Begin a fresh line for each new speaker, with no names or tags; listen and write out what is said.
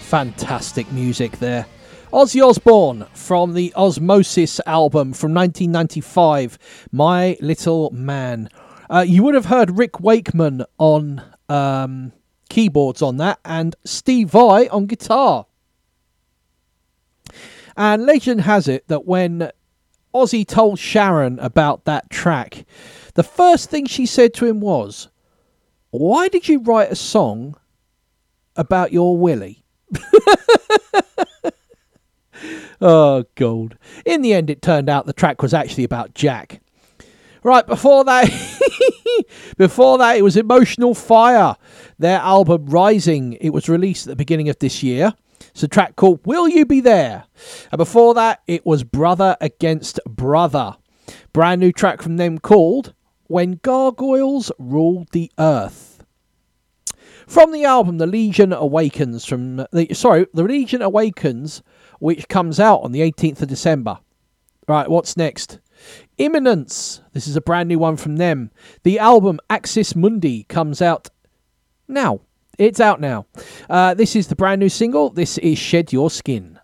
Fantastic music there. Ozzy Osbourne from the Osmosis album from 1995, My Little Man. You would have heard Rick Wakeman on keyboards on that and Steve Vai on guitar. And legend has it that when Ozzy told Sharon about that track, the first thing she said to him was, "Why did you write a song about your willy?" Oh, gold. In the end, it turned out the track was actually about Jack. Right, before that, it was Emotional Fire, their album Rising. It was released at the beginning of this year. It's a track called Will You Be There? And before that, it was Brother Against Brother. Brand new track from them called When Gargoyles Ruled the Earth. From the album The Legion Awakens, The Legion Awakens, which comes out on the 18th of December. Right, what's next? Imminence. This is a brand new one from them. The album Axis Mundi comes out now. It's out now. This is the brand new single. This is Shed Your Skin.